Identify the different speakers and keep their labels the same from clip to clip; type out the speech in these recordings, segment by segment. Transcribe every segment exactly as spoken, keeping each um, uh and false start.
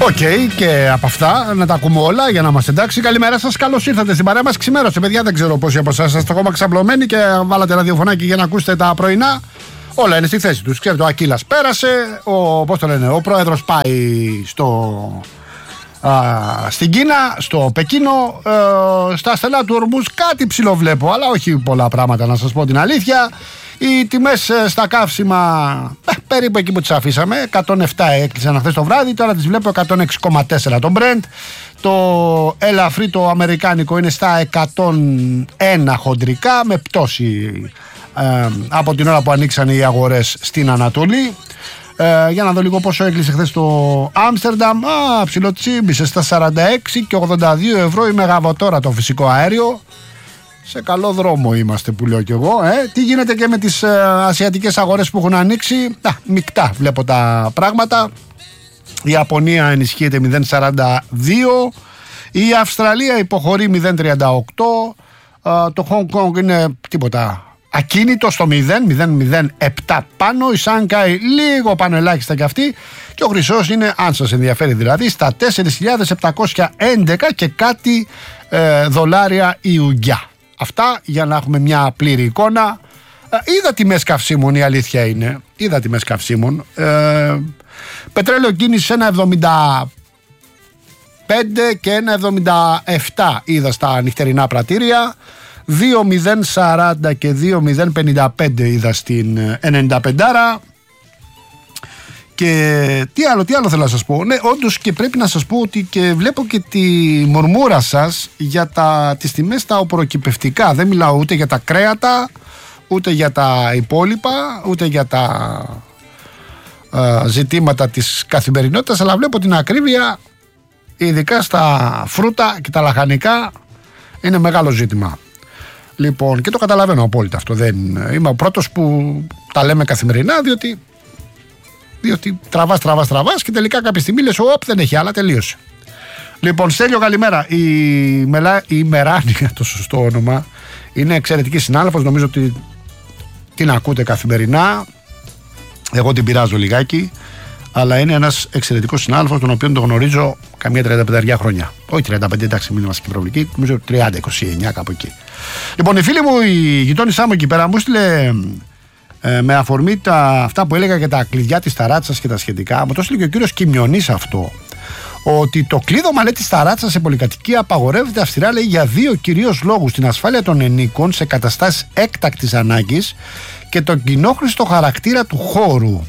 Speaker 1: Οκ, okay, και από αυτά να τα ακούμε όλα για να είμαστε εντάξει. Καλημέρα σας, καλώς ήρθατε στην παρέα μας. Ξημέρωσε, παιδιά, δεν ξέρω πόσοι από εσάς είστε ακόμα ξαπλωμένοι και βάλατε ραδιοφωνάκι για να ακούσετε τα πρωινά. Όλα είναι στη θέση τους. Ξέρετε, ο Ακύλας πέρασε, ο, πώς το λένε, ο πρόεδρος πάει στο, α, στην Κίνα, στο Πεκίνο, ε, στα στενά του Ορμούς κάτι ψηλό βλέπω, αλλά όχι πολλά πράγματα να σας πω την αλήθεια. Οι τιμές στα καύσιμα ε, περίπου εκεί που τις αφήσαμε, εκατόν επτά έκλεισαν χθες το βράδυ, τώρα τις βλέπω εκατόν έξι κόμμα τέσσερα το Brent. Το ελαφρύ το αμερικάνικο είναι στα εκατόν ένα χοντρικά, με πτώση ε, από την ώρα που ανοίξαν οι αγορές στην Ανατολή. Ε, για να δω λίγο πόσο έκλεισε χθες το Άμστερνταμ. Α, ψιλοτσίμπησε στα σαράντα έξι και ογδόντα δύο ευρώ η μεγαβατόρα το φυσικό αέριο. Σε καλό δρόμο είμαστε που λέω κι εγώ. Ε. Τι γίνεται και με τις ε, ασιατικές αγορές που έχουν ανοίξει? Α, μεικτά βλέπω τα πράγματα. Η Ιαπωνία ενισχύεται μηδέν κόμμα σαράντα δύο. Η Αυστραλία υποχωρεί μηδέν κόμμα τριάντα οκτώ. Ε, το Hong Kong είναι τίποτα ακίνητο στο μηδέν, μηδέν κόμμα μηδέν επτά πάνω. Η Σάνκαϊ λίγο πάνω ελάχιστα κι αυτή. Και ο χρυσός είναι, αν σας ενδιαφέρει δηλαδή, στα τέσσερις χιλιάδες επτακόσια έντεκα και κάτι ε, δολάρια Ιουγιά. Αυτά για να έχουμε μια πλήρη εικόνα. Είδα τιμές καυσίμων, η αλήθεια είναι. Είδα τιμές καυσίμων. Ε, πετρέλαιο κίνηση ένα εβδομήντα πέντε και ένα εβδομήντα επτά είδα στα νυχτερινά πρατήρια. δύο μηδέν σαράντα και δύο μηδέν πενήντα πέντε είδα στην ενενήντα πέντε. Και τι άλλο, τι άλλο θέλω να σας πω? Ναι, όντως, και πρέπει να σας πω ότι και βλέπω και τη μουρμούρα σας για τα, τις τιμές τα οπωροκυπευτικά. Δεν μιλάω ούτε για τα κρέατα, ούτε για τα υπόλοιπα, ούτε για τα α, ζητήματα της καθημερινότητας, αλλά βλέπω την ακρίβεια, ειδικά στα φρούτα και τα λαχανικά, είναι μεγάλο ζήτημα. Λοιπόν, και το καταλαβαίνω απόλυτα αυτό. Δεν είμαι ο πρώτος που τα λέμε καθημερινά, διότι διότι τραβάς, τραβάς, τραβάς και τελικά κάποια στιγμή λες, όπ, δεν έχει άλλα, τελείωσε. Λοιπόν, Στέλιο, καλημέρα. Η, Μελά, η Μεράνια, το σωστό όνομα, είναι εξαιρετική συνάδελφος. Νομίζω ότι την ακούτε καθημερινά. Εγώ την πειράζω λιγάκι. Αλλά είναι ένας εξαιρετικός συνάδελφος, τον οποίο τον γνωρίζω καμία τριάντα πέντε χρόνια. Όχι τριάντα πέντε, εντάξει, μην είμαστε και προβλητικοί. Νομίζω τριάντα είκοσι εννιά, κάπου εκεί. Λοιπόν, η φίλη μου, η γειτόνισά μου εκεί πέρα, μου στείλε. Ε, με αφορμή τα, αυτά που έλεγα για τα κλειδιά της ταράτσας και τα σχετικά, μου το έστειλε και ο κύριος Κιμιονής αυτό, ότι το κλείδωμα, λέει, της ταράτσας σε πολυκατοικία απαγορεύεται αυστηρά, λέει, για δύο κυρίως λόγους: την ασφάλεια των ενίκων σε καταστάσεις έκτακτης ανάγκης και τον κοινόχρηστο χαρακτήρα του χώρου.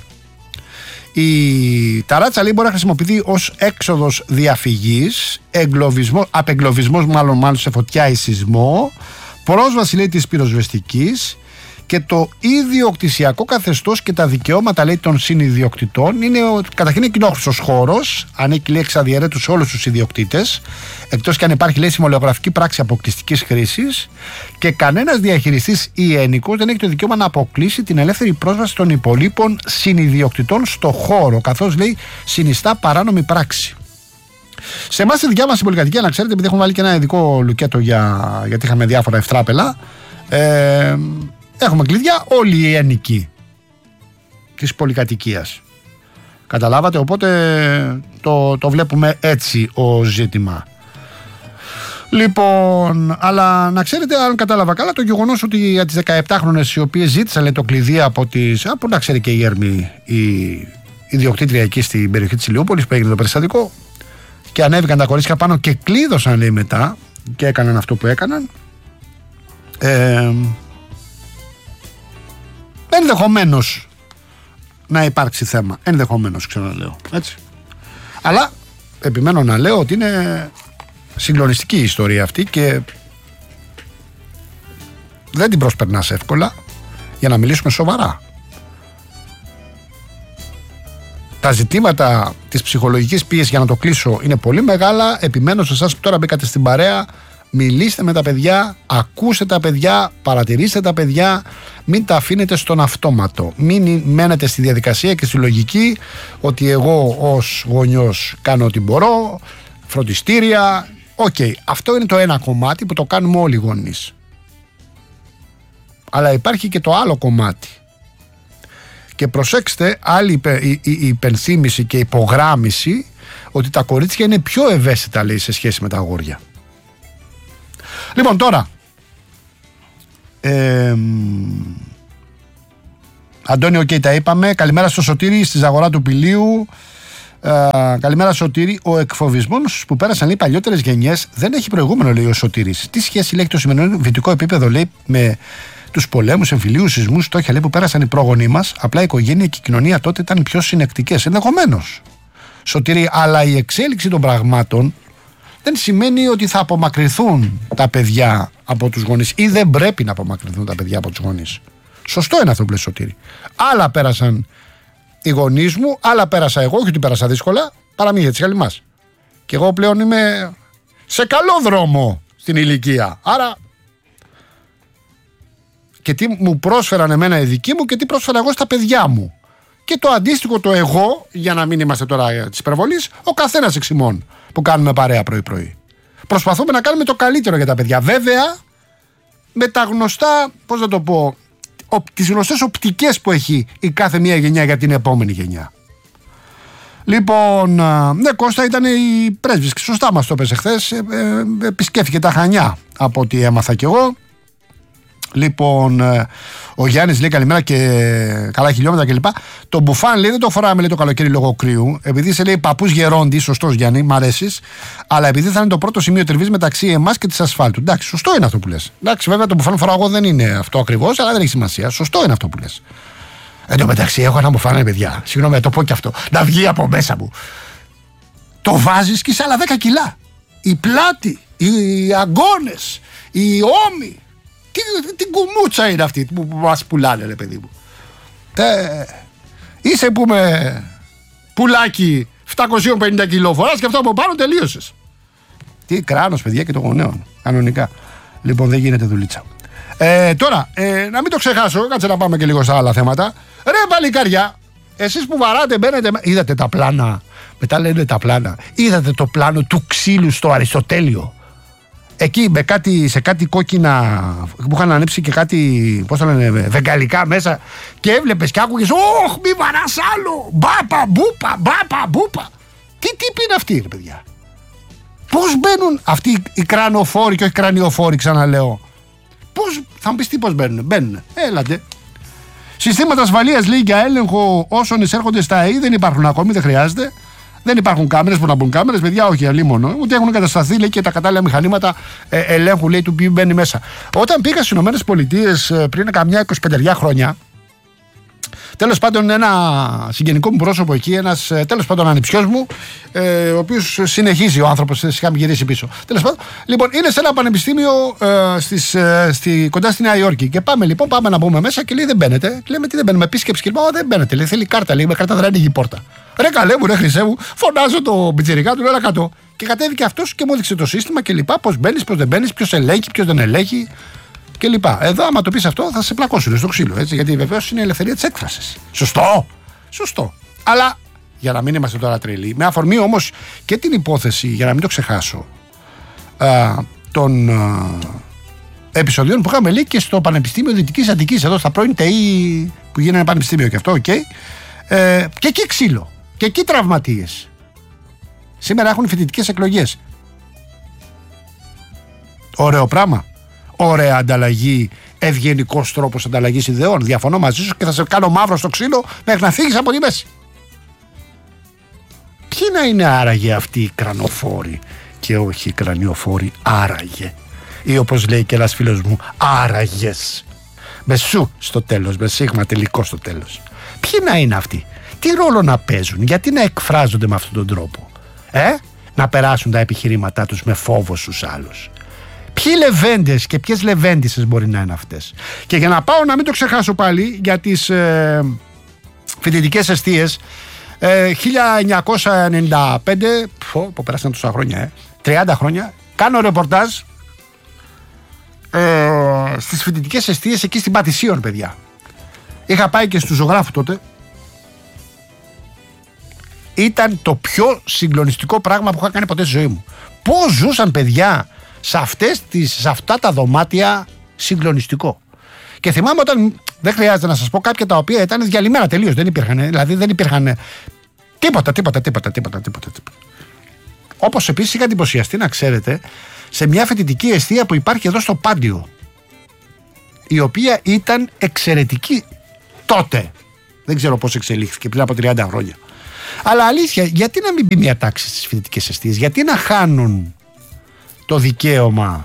Speaker 1: Η ταράτσα, λέει, μπορεί να χρησιμοποιηθεί ως έξοδος διαφυγής, εγκλωβισμός, απεγκλωβισμός μάλλον, μάλλον σε φωτιά ή σεισμό, πρόσβαση, λέει, της πυροσβεστικής. Και το ιδιοκτησιακό καθεστώς και τα δικαιώματα, λέει, των συνιδιοκτητών είναι καταρχήν είναι κοινόχρηστος χώρος, ανήκει, λέει, εξ αδιαιρέτου σε όλους τους ιδιοκτήτες, εκτός και αν υπάρχει, λέει, συμβολιογραφική πράξη αποκλειστικής χρήσης, και κανένας διαχειριστής ή ενοικός δεν έχει το δικαίωμα να αποκλείσει την ελεύθερη πρόσβαση των υπολείπων συνιδιοκτητών στο χώρο, καθώς, λέει, συνιστά παράνομη πράξη. Σε εμάς τη δικιά μας πολυκατοικία, να ξέρετε, επειδή έχουμε βάλει και ένα ειδικό λουκέτο για, γιατί είχαμε διάφορα ευτράπελα, ε, έχουμε κλειδιά όλοι οι ένοικοι της πολυκατοικίας. Καταλάβατε, οπότε το, το βλέπουμε έτσι ο ζήτημα. Λοιπόν, αλλά να ξέρετε, αν κατάλαβα καλά, το γεγονός ότι για τις δεκαεπτάχρονες οι οποίες ζήτησαν, λέει, το κλειδί από τις, από να ξέρει και η Έρμη, η ιδιοκτήτρια εκεί στην περιοχή της Ηλιούπολης που έγινε το περιστατικό, και ανέβηκαν τα κορίτσια πάνω και κλείδωσαν, λέει, μετά και έκαναν αυτό που έκαναν. Ε, ενδεχομένως να υπάρξει θέμα. Ενδεχομένως, ξαναλέω. Έτσι. Αλλά επιμένω να λέω ότι είναι συγκλονιστική η ιστορία αυτή και δεν την προσπερνάς εύκολα, για να μιλήσουμε σοβαρά. Τα ζητήματα της ψυχολογικής πίεσης, για να το κλείσω, είναι πολύ μεγάλα. Επιμένω σε εσάς που τώρα μπήκατε στην παρέα, μιλήστε με τα παιδιά, ακούστε τα παιδιά, παρατηρήστε τα παιδιά, μην τα αφήνετε στον αυτόματο. Μην μένετε στη διαδικασία και στη λογική ότι εγώ ως γονιός κάνω ό,τι μπορώ, φροντιστήρια. Οκ, okay, αυτό είναι το ένα κομμάτι που το κάνουμε όλοι οι γονείς. Αλλά υπάρχει και το άλλο κομμάτι. Και προσέξτε, άλλη υπε, η, η, η υπενθύμηση και υπογράμμιση ότι τα κορίτσια είναι πιο ευαίσθητα, λέει, σε σχέση με τα αγόρια. Λοιπόν, τώρα ε, Αντώνιο, okay, τα είπαμε. Καλημέρα στο Σωτήρη στη Ζαγορά του Πηλίου. ε, Καλημέρα Σωτήρη. Ο εκφοβισμός που πέρασαν οι παλιότερες γενιές δεν έχει προηγούμενο, λέει ο Σωτήρης. Τι σχέση, λέει, το σημερινό βιωτικό επίπεδο, λέει, με τους πολέμους, εμφυλίους, σεισμούς, στόχια, λέει, που πέρασαν οι πρόγονοί μας? Απλά η οικογένεια και η κοινωνία τότε ήταν πιο συνεκτικές. Ενδεχομένως, Σωτήρη, αλλά η εξέλιξη των πραγμάτων δεν σημαίνει ότι θα απομακρυνθούν τα παιδιά από τους γονείς, ή δεν πρέπει να απομακρυνθούν τα παιδιά από τους γονείς. Σωστό είναι αυτό που λέει, Σωτήρη. Άλλα πέρασαν οι γονείς μου, άλλα πέρασα εγώ, όχι ότι πέρασα δύσκολα, παραμύθια της καλυμάς. Και εγώ πλέον είμαι σε καλό δρόμο στην ηλικία. Άρα, και τι μου πρόσφεραν εμένα οι δικοί μου και τι πρόσφερα εγώ στα παιδιά μου. Και το αντίστοιχο το εγώ, για να μην είμαστε τώρα της υπερβολής, ο καθένας εξ ημών που κάνουμε παρέα πρωί-πρωί. Προσπαθούμε να κάνουμε το καλύτερο για τα παιδιά. Βέβαια, με τα γνωστά, πώς να το πω, τις γνωστές οπτικές που έχει η κάθε μία γενιά για την επόμενη γενιά. Λοιπόν, ναι, Κώστα, ήταν η πρέσβης και σωστά μας το έπαιζε χθες. Ε, ε, επισκέφθηκε τα Χανιά από ό,τι έμαθα κι εγώ. Λοιπόν, ο Γιάννης λέει καλημέρα και καλά χιλιόμετρα κλπ. Το μπουφάν, λέει, δεν το φοράμε, λέει, το καλοκαίρι λόγω κρύου. Επειδή σε λέει παππούς γερόντι, σωστός Γιάννη, μ' αρέσεις. Αλλά επειδή θα είναι το πρώτο σημείο τριβής μεταξύ εμάς και της ασφάλτου. Εντάξει, σωστό είναι αυτό που λες. Εντάξει, βέβαια το μπουφάν φοράω εγώ δεν είναι αυτό ακριβώς, αλλά δεν έχει σημασία. Σωστό είναι αυτό που λες. Εν τω μεταξύ, έχω ένα μπουφάν, παιδιά. Συγγνώμη, να το πω κι αυτό. Να βγει από μέσα μου. Το βάζεις και σε άλλα δέκα κιλά. Η πλάτη, οι αγκώνες, οι ώμοι. Τι, τι κουμούτσα είναι αυτή που μας πουλάνε, ρε παιδί μου. Τε, είσαι που με πουλάκι επτακόσια πενήντα κιλό φοράς και αυτό από πάνω τελείωσες. Τι κράνος, παιδιά, και το γονέων. Κανονικά. Λοιπόν, δεν γίνεται δουλίτσα. Ε, τώρα, ε, να μην το ξεχάσω, κάτσε να πάμε και λίγο στα άλλα θέματα. Ρε παλικάρια, εσείς που βαράτε, μπαίνετε. Είδατε τα πλάνα. Μετά λένε τα πλάνα. Είδατε το πλάνο του ξύλου στο Αριστοτέλειο? Εκεί με κάτι, σε κάτι κόκκινα που είχαν ανέψει και κάτι, πώς το λένε, βεγγαλικά μέσα, και έβλεπες και άκουγες, όχ, μη βαράς άλλο, μπάπα, μπούπα, μπάπα, μπούπα. Τι τύποι είναι αυτοί, ρε παιδιά? Πώς μπαίνουν αυτοί οι κρανοφόροι και όχι κρανιοφόροι, ξαναλέω? Πώς, θα μου πεις τι, πώς μπαίνουν? Μπαίνουν, έλατε. Συστήματα ασφαλείας, λέει, για έλεγχο όσων εισέρχονται στα ΑΕΗ δεν υπάρχουν ακόμη, δεν χρειάζεται. Δεν υπάρχουν κάμερες που να μπουν κάμερες, παιδιά, όχι αλίμονο. Ούτε έχουν κατασταθεί, λέει, και τα κατάλληλα μηχανήματα ε, ελέγχου, λέει, του ποιου μπαίνει μέσα. Όταν πήγα στις ΗΠΑ πριν καμιά είκοσι πέντε χρόνια, τέλος πάντων, ένα συγγενικό μου πρόσωπο εκεί, ένας τέλος πάντων ανιψιός μου, ε, ο οποίος συνεχίζει ο άνθρωπος, είχαμε γυρίσει πίσω. Τέλος πάντων, λοιπόν, είναι σε ένα πανεπιστήμιο ε, στις, ε, στη, κοντά στη Νέα Υόρκη. Και πάμε λοιπόν, πάμε να μπούμε μέσα και λέει δεν μπαίνετε. Και λέμε τι δεν μπαίνουμε, επίσκεψη και δεν μπαίνετε. Λέει θέλει κάρτα, λέει με κάρτα δεν ανοίγει η πόρτα. Ρε καλέ μου, ρε χρυσέ μου, φωνάζω το πιτσιρικά του, έλα κάτω. Και κατέβηκε αυτός και μου έδειξε το σύστημα και λοιπά. Πώς μπαίνεις, πώς δεν μπαίνεις, ποιος ελέγχει, ποιος δεν ελέγχει και λοιπά. Εδώ, άμα το πεις αυτό, θα σε πλακώσουν στο ξύλο. Έτσι, γιατί βεβαίως είναι η ελευθερία της έκφρασης. Σωστό, σωστό. Αλλά για να μην είμαστε τώρα τρελοί, με αφορμή όμως και την υπόθεση, για να μην το ξεχάσω, α, των α, επεισοδίων που είχαμε λέει και στο Πανεπιστήμιο Δυτικής Αττικής, εδώ στα πρώην ΤΕΗ που γίνανε πανεπιστήμιο και αυτό, okay, ε, και εκεί ξύλο. Και εκεί τραυματίες. Σήμερα έχουν φοιτητικές εκλογές. Ωραίο πράγμα. Ωραία ανταλλαγή, ευγενικός τρόπος ανταλλαγής ιδεών. Διαφωνώ μαζί σου και θα σε κάνω μαύρο στο ξύλο μέχρι να φύγεις από τη μέση. Ποιοι να είναι άραγε αυτοί οι κρανοφόροι και όχι οι κρανιοφόροι, άραγε. Ή όπως λέει και ένας φίλος μου, άραγες. Με σου στο τέλος, με σίγμα τελικό στο τέλος. Ποιοι να είναι αυτοί, τι ρόλο να παίζουν, γιατί να εκφράζονται με αυτόν τον τρόπο, ε? Να περάσουν τα επιχειρήματά τους με φόβο στους άλλους. Ποιοι λεβέντες και ποιες λεβέντισσες μπορεί να είναι αυτές. Και για να πάω να μην το ξεχάσω πάλι για τις ε, φοιτητικές εστίες, ε, χίλια εννιακόσια ενενήντα πέντε, πω, πω πέρασαν τόσα χρόνια, ε, τριάντα χρόνια, κάνω ρεπορτάζ ε, στις φοιτητικές εστίες εκεί στην Πατησίων, παιδιά. Είχα πάει και στους ζωγράφου τότε. Ήταν το πιο συγκλονιστικό πράγμα που είχα κάνει ποτέ στη ζωή μου. Πώς ζούσαν, παιδιά, σε, αυτές τις, σε αυτά τα δωμάτια, συγκλονιστικό. Και θυμάμαι όταν. Δεν χρειάζεται να σας πω κάποια τα οποία ήταν διαλυμένα τελείως. Δεν υπήρχαν. Δηλαδή δεν υπήρχαν. Τίποτα, τίποτα, τίποτα, τίποτα, τίποτα. τίποτα. Όπως επίσης είχα εντυπωσιαστεί, να ξέρετε, σε μια φοιτητική εστία που υπάρχει εδώ στο Πάντιο. Η οποία ήταν εξαιρετική τότε. Δεν ξέρω πώς εξελίχθηκε πριν από τριάντα χρόνια. Αλλά αλήθεια, γιατί να μην μπει μια τάξη στις φοιτητικές εστίες, γιατί να χάνουν το δικαίωμα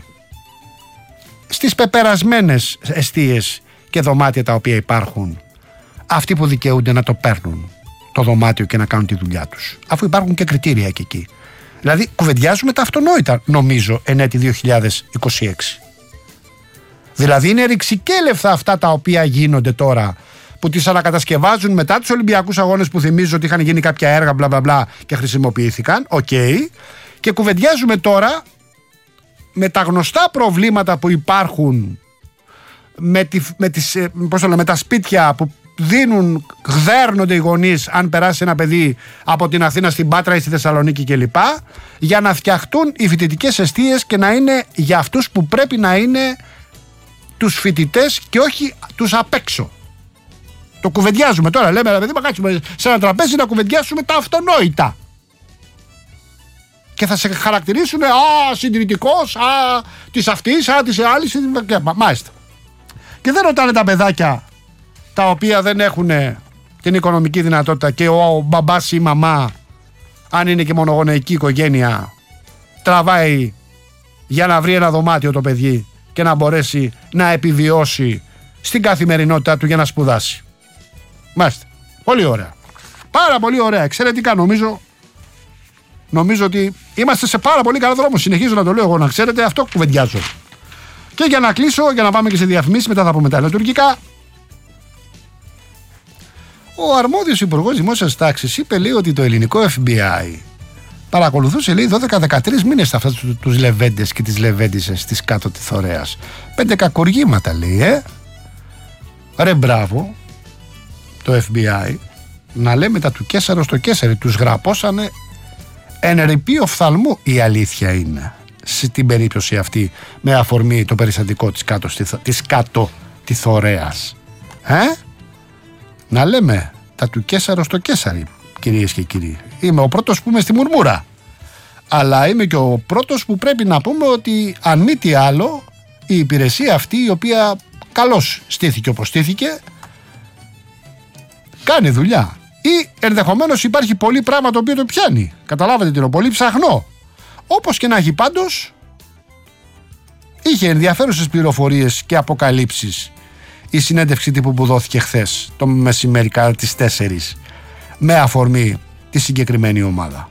Speaker 1: στις πεπερασμένες εστίες και δωμάτια τα οποία υπάρχουν αυτοί που δικαιούνται να το παίρνουν το δωμάτιο και να κάνουν τη δουλειά τους, αφού υπάρχουν και κριτήρια και εκεί. Δηλαδή κουβεντιάζουμε τα αυτονόητα, νομίζω, εν έτη δύο χιλιάδες είκοσι έξι. Δηλαδή είναι ρηξικέλευθα αυτά τα οποία γίνονται τώρα, που τις ανακατασκευάζουν μετά τους Ολυμπιακούς Αγώνες, που θυμίζω ότι είχαν γίνει κάποια έργα μπλα μπλα μπλα και χρησιμοποιήθηκαν, οκ, okay. Και κουβεντιάζουμε τώρα με τα γνωστά προβλήματα που υπάρχουν με, τη, με, τις, πώς το λέμε, με τα σπίτια που δίνουν, γδέρνονται οι γονείς αν περάσει ένα παιδί από την Αθήνα στην Πάτρα ή στη Θεσσαλονίκη κλπ, για να φτιαχτούν οι φοιτητικές εστίες και να είναι για αυτούς που πρέπει να είναι τους φοιτητές και όχι τους απ' έξω. Το κουβεντιάζουμε τώρα, λέμε, παιδί, μα κάτσουμε σε ένα τραπέζι να κουβεντιάσουμε τα αυτονόητα. Και θα σε χαρακτηρίσουν, α, συντηρητικός, α, της αυτής, α, της άλλης, μάλιστα. Και δεν ρωτάνε τα παιδάκια τα οποία δεν έχουν την οικονομική δυνατότητα και ο μπαμπάς ή η μαμά, αν είναι και μονογονεϊκή οικογένεια, τραβάει για να βρει ένα δωμάτιο το παιδί και να μπορέσει να επιβιώσει στην καθημερινότητά του για να σπουδάσει. Μάλιστα. Πολύ ωραία. Πάρα πολύ ωραία. Εξαιρετικά. Νομίζω, νομίζω ότι είμαστε σε πάρα πολύ καλό δρόμο. Συνεχίζω να το λέω εγώ, να ξέρετε, αυτό κουβεντιάζω. Και για να κλείσω, για να πάμε και σε διαφημίσεις, μετά θα πούμε τα λειτουργικά. Ο αρμόδιος υπουργός δημόσιας τάξης είπε, λέει, ότι το ελληνικό εφ μπι άι παρακολουθούσε, λέει, δώδεκα δεκατρείς μήνες αυτά τους λεβέντες και τις λεβέντισες της κάτω τη Θωρέας. Πέντε κακοργήματα, λέει, ε. Ρε μπράβο, το εφ μπι άι, να λέμε τα του Κέσαρο στο Κέσαρι, τους γραπώσανε εν ρηπεί οφθαλμού, η αλήθεια είναι, στην περίπτωση αυτή, με αφορμή το περιστατικό της κάτω, της κάτω τη Θωρέας. Ε? Να λέμε τα του Κέσαρο στο Κέσαρι, κυρίες και κύριοι. Είμαι ο πρώτος που είμαι στη μουρμούρα, αλλά είμαι και ο πρώτος που πρέπει να πούμε ότι αν μη τι άλλο, η υπηρεσία αυτή, η οποία καλώς στήθηκε όπως στήθηκε, κάνει δουλειά. Ή ενδεχομένως υπάρχει πολύ πράγμα το οποίο το πιάνει. Καταλάβατε τι είναι, πολύ ψαχνό. Όπως και να έχει, πάντως είχε ενδιαφέρουσες πληροφορίες και αποκαλύψεις η συνέντευξη τύπου που δόθηκε χθες το μεσημέρι κατά τις τέσσερις με αφορμή τη συγκεκριμένη ομάδα.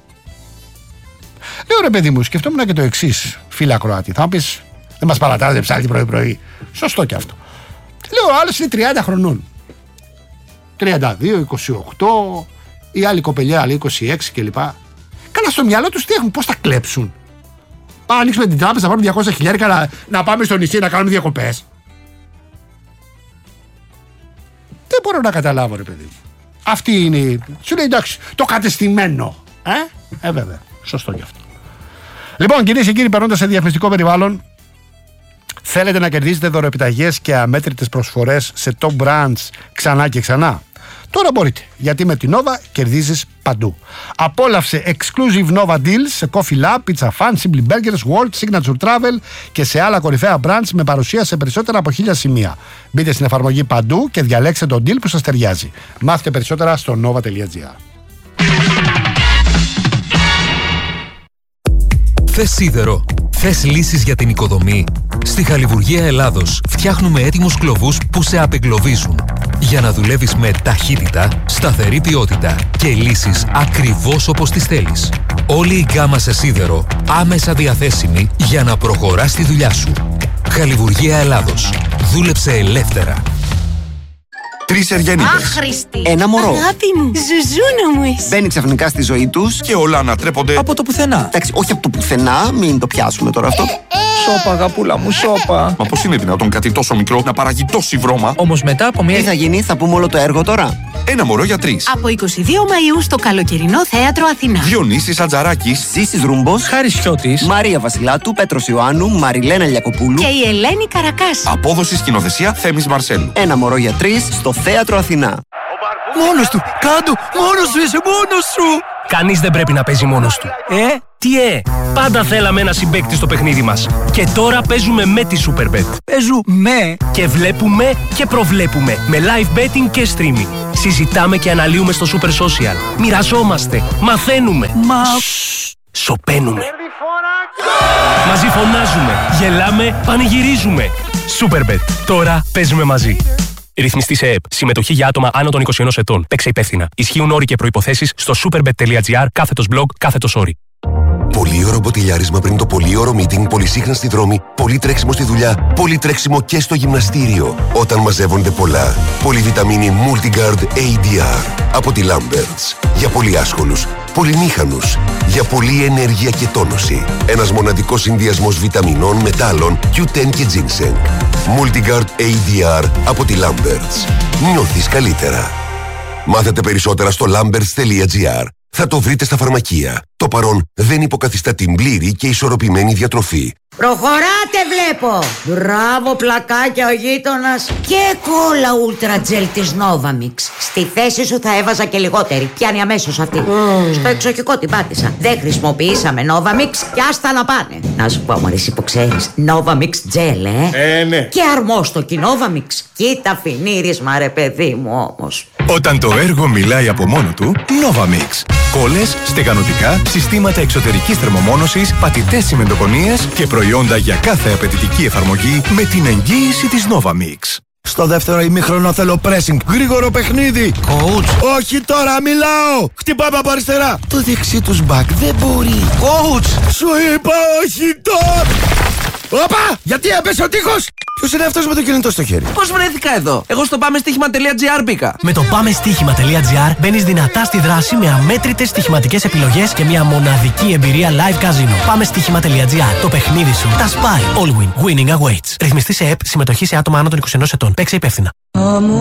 Speaker 1: Λέω, ρε παιδί μου, σκεφτόμουν και το εξής, φίλε ακροάτη. Θα μου πεις, δεν μας παρατάρατε ψάρι πρωί-πρωί. Σωστό και αυτό. Λέω, ο άλλος είναι τριάντα χρονών. τριάντα δύο, είκοσι οκτώ, η άλλη κοπελιά, άλλη είκοσι έξι κλπ. Καλά, στο μυαλό τους τι έχουν, πώς θα κλέψουν. Πάμε να ανοίξουμε την τράπεζα, να πάρουμε διακόσια χιλιάρικα να, να πάμε στο νησί να κάνουμε διακοπές. Δεν μπορώ να καταλάβω, ρε παιδί. Αυτή είναι. Σου λέει, εντάξει, το κατεστημένο. Ε, ε βέβαια. Σωστό γι' αυτό. Λοιπόν, κυρίες και κύριοι, περνώντας σε διαφημιστικό περιβάλλον, θέλετε να κερδίσετε δωρεοεπιταγές και αμέτρητες προσφορές σε top brands ξανά και ξανά? Τώρα μπορείτε, γιατί με την Nova κερδίζεις παντού. Απόλαυσε exclusive Nova deals σε Coffee Lab, Pizza Fun, Simply Burgers, World, Signature Travel και σε άλλα κορυφαία brands με παρουσία σε περισσότερα από χίλια σημεία. Μπείτε στην εφαρμογή παντού και διαλέξτε τον deal που σας ταιριάζει. Μάθετε περισσότερα στο nova τελεία gr.
Speaker 2: Θες σίδερο? Θες λύσεις για την οικοδομή? Στη Χαλιβουργία Ελλάδος φτιάχνουμε έτοιμους κλωβούς που σε απεγκλωβίζουν, για να δουλεύεις με ταχύτητα, σταθερή ποιότητα και λύσεις ακριβώς όπως τις θέλεις. Όλη η γκάμα σε σίδερο άμεσα διαθέσιμη για να προχωράς τη δουλειά σου. Χαλιβουργία Ελλάδος. Δούλεψε ελεύθερα.
Speaker 3: Τρεις Εργενίδες.
Speaker 4: Άχρηστη.
Speaker 3: Ένα μωρό.
Speaker 4: Αγάπη μου. Ζουζούνα μου είσαι.
Speaker 3: Μπαίνει ξαφνικά στη ζωή τους
Speaker 5: και όλα ανατρέπονται
Speaker 3: από το πουθενά. Εντάξει, όχι από το πουθενά, μην το πιάσουμε τώρα αυτό.
Speaker 5: Σώπα, αγαπούλα μου, σώπα.
Speaker 3: Μα πώς είναι δυνατόν κάτι τόσο μικρό να παράγει τόση βρώμα?
Speaker 5: Όμως μετά από μια...
Speaker 6: Τι θα γίνει, θα πούμε όλο το έργο τώρα?
Speaker 3: Ένα μωρό για τρεις.
Speaker 4: Από εικοστή δεύτερη Μαΐου στο καλοκαιρινό θέατρο Αθηνά.
Speaker 3: Διονύσης Ατζαράκης,
Speaker 6: Ζήσης Ρούμπος,
Speaker 5: Χάρης Χιώτης,
Speaker 6: Μαρία Βασιλάτου, Πέτρος Ιωάννου, Μαριλένα Λιακοπούλου
Speaker 4: Και η Ελένη Καρακάση.
Speaker 3: απόδοση σκηνοθεσία Θέμης Μαρσέλου.
Speaker 6: Ένα μωρό για τρεις στο θέατρο Αθηνά.
Speaker 7: Μόνος του! Κάντο! Μόνος σου είσαι! Μόνος σου!
Speaker 8: Κανείς δεν πρέπει να παίζει μόνος του. Ε, τι ε! Πάντα θέλαμε ένα συμπαίκτη στο παιχνίδι μας. Και τώρα παίζουμε με τη Superbet.
Speaker 7: Παίζουμε!
Speaker 8: Και βλέπουμε και προβλέπουμε. Με live betting και streaming. Συζητάμε και αναλύουμε στο Super Social. Μοιραζόμαστε. Μαθαίνουμε.
Speaker 7: Μα...
Speaker 8: Σοπαίνουμε. Μαζί φωνάζουμε. Γελάμε. Πανηγυρίζουμε. Superbet. Τώρα παίζουμε μαζί. Ρυθμιστή σε ΕΕΠ. Συμμετοχή για άτομα άνω των είκοσι ενός ετών. Παίξε υπεύθυνα. Ισχύουν όροι και προϋποθέσεις στο superbet.gr κάθετος blog κάθετος όροι.
Speaker 9: Πολύωρο μποτιλιάρισμα πριν το πολύωρο meeting, πολυσύχναστη δρόμη, πολύ τρέξιμο στη δουλειά, πολύ τρέξιμο και στο γυμναστήριο. Όταν μαζεύονται πολλά. Πολυβιταμίνη Multigard έι ντι αρ από τη Lamberts. Για πολύ άσχολους, πολυμήχανους, για πολλή ενέργεια και τόνωση. Ένας μοναδικός συνδυασμός βιταμινών, μετάλλων, κιου τεν και ginseng. Multigard έι ντι αρ από τη Lamberts. Νιώθεις καλύτερα. Μάθετε περισσότερα στο lamberts τελεία gr. Θα το βρείτε στα φαρμακεία. Το παρόν δεν υποκαθιστά την πλήρη και ισορροπημένη διατροφή.
Speaker 10: Προχωράτε βλέπω! Μπράβο πλακάκια ο γείτονας. Και κόλλα ούλτρα τζελ της Novamix. Στη θέση σου θα έβαζα και λιγότερη. Πιάνει αμέσως αυτή. Mm. Στο εξοχικό την πάτησα. Δεν χρησιμοποιήσαμε Novamix και άστα να πάνε. Να σου πω μωρέ εσύ που ξέρεις, Novamix gel ε.
Speaker 3: Ε, ναι.
Speaker 10: Και αρμόστοκι Novamix. Κοίτα φινίρισμα ρε παιδί μου όμως.
Speaker 11: Όταν το έργο μιλάει από μόνο του, Novamix. Κόλλες, στεγανοτικά, συστήματα εξωτερικής θερμομόνωσης, πατητές τσιμεντοκονίες και προϊόντα για κάθε απαιτητική εφαρμογή με την εγγύηση της Novamix.
Speaker 7: Στο δεύτερο ημίχρονο θέλω pressing. Γρήγορο παιχνίδι.
Speaker 8: Coach.
Speaker 7: Όχι τώρα, μιλάω. Χτυπάμε από αριστερά.
Speaker 8: Το δεξί τους back δεν μπορεί.
Speaker 7: Coach. Σου είπα όχι τώρα. Όπα! Γιατί έπεσε ο τείχος! Ποιος είναι αυτός με το κινητό στο χέρι?
Speaker 5: Πώς βρέθηκα εδώ? Εγώ στο πάμε στοίχημα τελεία τζι αρ μπήκα.
Speaker 8: Με το πάμε στοίχημα τελεία τζι αρ μπαίνεις δυνατά στη δράση με αμέτρητες στοιχηματικές επιλογές και μια μοναδική εμπειρία live casino. Πάμε στοίχημα τελεία τζι αρ. Το παιχνίδι σου τα σπάει. All win. Winning awaits. Ρυθμιστή σε ΕΕΠ. Συμμετοχή σε άτομα άνω των είκοσι ενός ετών. Παίξε υπεύθυνα.